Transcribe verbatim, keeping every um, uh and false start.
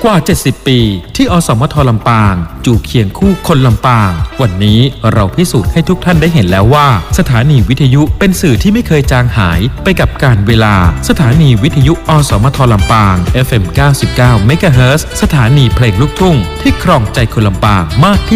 กว่าเจ็ดสิบปีที่อสมทลำปางอยู่เคียงคู่คนลำปางวันนี้เราพิสูจน์ให้ทุกท่านได้เห็นแล้วว่าสถานีวิทยุเป็นสื่อที่ไม่เคยจางหายไปกับกาลเวลาสถานีวิทยุอสมทลำปาง เอฟ เอ็ม เก้าสิบเก้า เมกะเฮิรตซ์ สถานีเพลงลูกทุ่งที่ครองใจคนลำปางมากที่